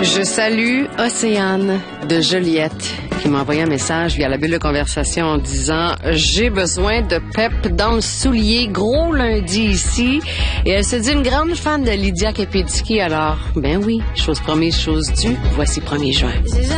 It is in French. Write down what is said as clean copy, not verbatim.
Je salue Océane de Joliette qui m'a envoyé un message via la bulle de conversation en disant « J'ai besoin de pep dans le soulier, gros lundi ici. » Et elle se dit une grande fan de Lydia Kepedski. Alors, ben oui, chose promise, chose due, voici 1er juin.